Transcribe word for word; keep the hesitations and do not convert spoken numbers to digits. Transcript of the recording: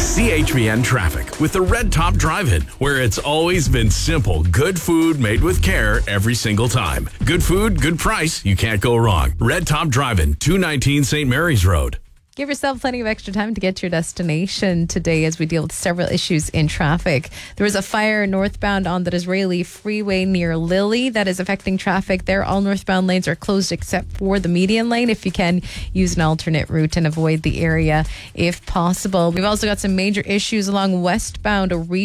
C H B N Traffic with the Red Top Drive-In, where it's always been simple. Good food made with care every single time. Good food, good price. You can't go wrong. Red Top Drive-In, two nineteen Saint Mary's Road. Give yourself plenty of extra time to get to your destination today as we deal with several issues in traffic. There was a fire northbound on the Disraeli Freeway near Lily that is affecting traffic there. All northbound lanes are closed except for the median lane. If you can, use an alternate route and avoid the area if possible. We've also got some major issues along westbound